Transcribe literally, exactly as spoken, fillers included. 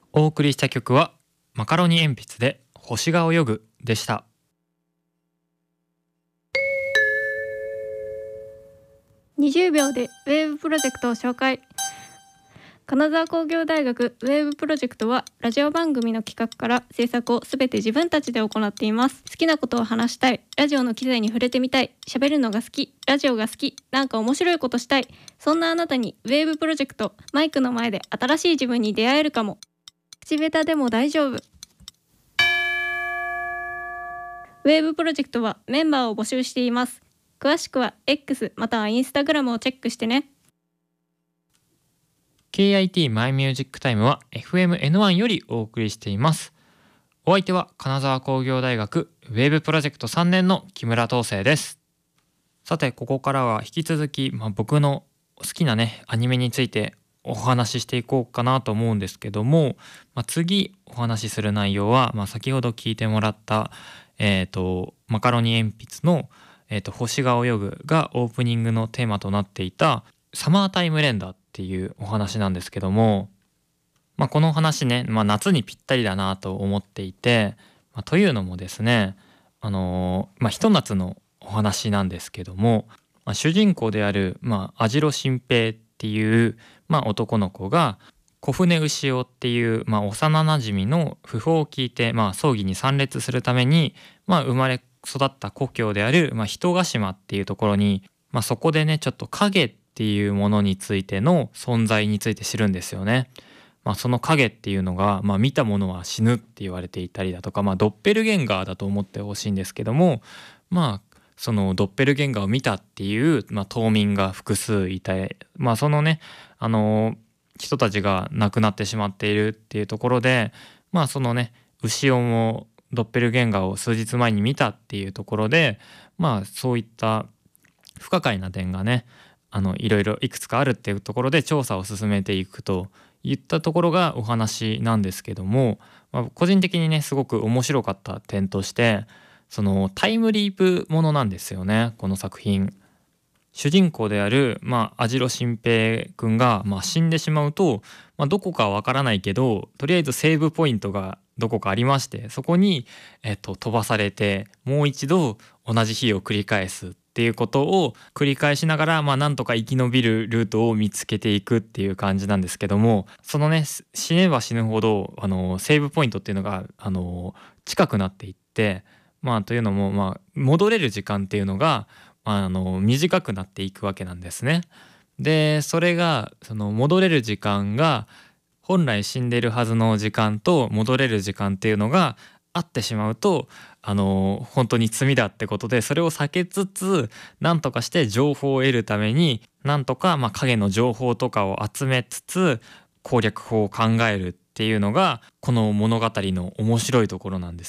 お送りした曲はマカロニ鉛筆で星が泳ぐでした。 にじゅうびょうでウェーブプロジェクトを紹介。金沢工業大学ウェーブプロジェクトはラジオ番組の企画から制作をすべて自分たちで行っています。好きなことを話したい、ラジオの機材に触れてみたい、喋るのが好き、ラジオが好き、なんか面白いことしたい、そんなあなたにウェーブプロジェクト、マイクの前で新しい自分に出会えるかも。口下手でも大丈夫。ウェーブプロジェクトはメンバーを募集しています。詳しくは X または Instagram をチェックしてね。 ケーアイティー マイミュージックタイムは エフエムエヌワン よりお送りしています。お相手は金沢工業大学ウェーブプロジェクトさんねんの木村東生です。さてここからは引き続き、まあ、僕の好きなねアニメについてお話ししていこうかなと思うんですけども、まあ、次お話しする内容は、まあ、先ほど聞いてもらった、えー、とマカロニ鉛筆の、えー、と星が泳ぐがオープニングのテーマとなっていたサマータイム連打っていうお話なんですけども、まあ、この話ね、まあ、夏にぴったりだなと思っていて、まあ、というのもですね、あのーまあ、ひと夏のお話なんですけども、まあ、主人公である、まあ、網代新平っていう、まあ、男の子が小船牛尾っていう、まあ、幼なじみの訃報を聞いて、まあ、葬儀に参列するために、まあ、生まれ育った故郷である、まあ、人ヶ島っていうところに、まあ、そこでねちょっと影っていうものについての存在について知るんですよね。まあ、その影っていうのが、まあ、見たものは死ぬって言われていたりだとか、まあ、ドッペルゲンガーだと思ってほしいんですけども、まあそのドッペルゲンガーを見たっていう、まあ、島民が複数いて、まあ、そのねあの人たちが亡くなってしまっているっていうところで、まあそのね牛尾もドッペルゲンガーを数日前に見たっていうところで、まあそういった不可解な点がねあのいろいろいくつかあるっていうところで調査を進めていくといったところがお話なんですけども、まあ、個人的にねすごく面白かった点として、そのタイムリープものなんですよねこの作品。主人公である、まあ、網代新平くんが、まあ、死んでしまうと、まあ、どこかわからないけどとりあえずセーブポイントがどこかありまして、そこに、えっと、飛ばされてもう一度同じ日を繰り返すっていうことを繰り返しながら、まあ、なんとか生き延びるルートを見つけていくっていう感じなんですけども、そのね死ねば死ぬほどあのセーブポイントっていうのがあの近くなっていって、まあというのも、まあ、戻れる時間っていうのがあの短くなっていくわけなんですね。でそれがその戻れる時間が本来死んでるはずの時間と戻れる時間っていうのが合ってしまうとあの本当に罪だってことで、それを避けつつ何とかして情報を得るためになんとかまあ影の情報とかを集めつつ攻略法を考えるっていうのがこの物語の面白いところなんです